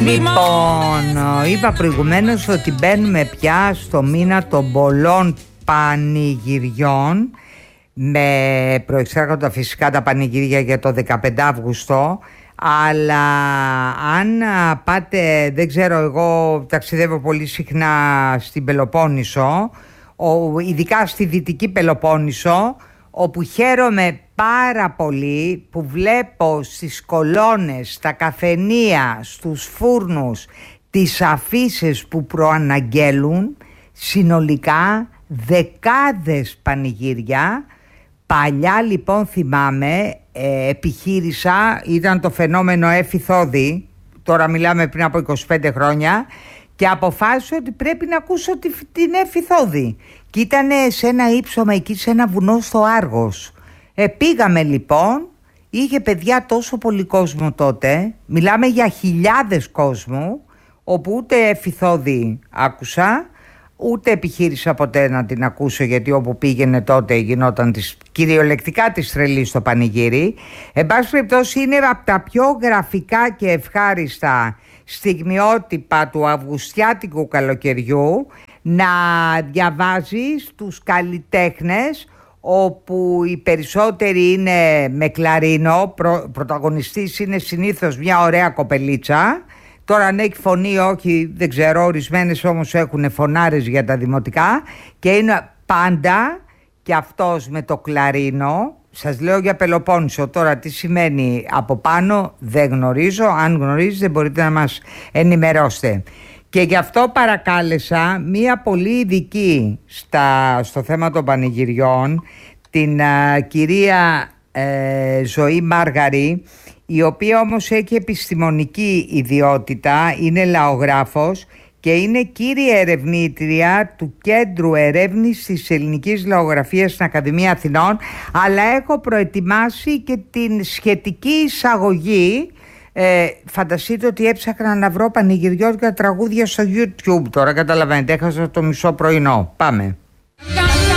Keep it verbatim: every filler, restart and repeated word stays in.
Λοιπόν, είπα προηγουμένως ότι μπαίνουμε πια στο μήνα των πολλών πανηγυριών, με προεξάρχοντα φυσικά τα πανηγύρια για το δεκαπέντε Αυγούστου. Αλλά αν πάτε, δεν ξέρω, εγώ ταξιδεύω πολύ συχνά στην Πελοπόννησο, ειδικά στη Δυτική Πελοπόννησο, όπου χαίρομαι πάρα πολύ που βλέπω στις κολόνες, στα καφενεία, στους φούρνους τις αφίσες που προαναγγέλουν συνολικά δεκάδες πανηγύρια. Παλιά λοιπόν θυμάμαι, ε, επιχείρησα, ήταν το φαινόμενο Έφη Θόδη, τώρα μιλάμε πριν από είκοσι πέντε χρόνια, και αποφάσισα ότι πρέπει να ακούσω τη, την Έφη Θόδη. Και ήταν σε ένα ύψωμα εκεί, σε ένα βουνό στο Άργος. Ε, πήγαμε λοιπόν, είχε παιδιά τόσο πολύ κόσμο τότε, μιλάμε για χιλιάδες κόσμου, όπου ούτε Έφη Θόδη άκουσα, ούτε επιχείρησα ποτέ να την ακούσω, γιατί όπου πήγαινε τότε γινόταν της, κυριολεκτικά της τρελή στο πανηγύρι. Εν πάση περιπτώσει, είναι από τα πιο γραφικά και ευχάριστα στιγμιότυπα του αυγουστιάτικου καλοκαιριού να διαβάζεις τους καλλιτέχνες, όπου οι περισσότεροι είναι με κλαρίνο, προ, πρωταγωνιστής είναι συνήθως μια ωραία κοπελίτσα. Τώρα αν έχει φωνή όχι, δεν ξέρω, ορισμένες όμως έχουν φωνάρες για τα δημοτικά, και είναι πάντα και αυτός με το κλαρίνο. Σας λέω για Πελοπόννησο, τώρα τι σημαίνει από πάνω δεν γνωρίζω, αν γνωρίζετε μπορείτε να μας ενημερώσετε. Και γι' αυτό παρακάλεσα μία πολύ ειδική στα, στο θέμα των πανηγυριών, την α, κυρία ε, Ζωή Μάργαρη, η οποία όμως έχει επιστημονική ιδιότητα, είναι λαογράφος και είναι κύρια ερευνήτρια του Κέντρου Ερεύνης της Ελληνικής Λαογραφίας στην Ακαδημία Αθηνών, αλλά έχω προετοιμάσει και την σχετική εισαγωγή. Ε, φανταστείτε ότι έψαχνα να βρω πανηγυριώτικα τραγούδια στο YouTube, τώρα καταλαβαίνετε, έχασα το μισό πρωινό. Πάμε.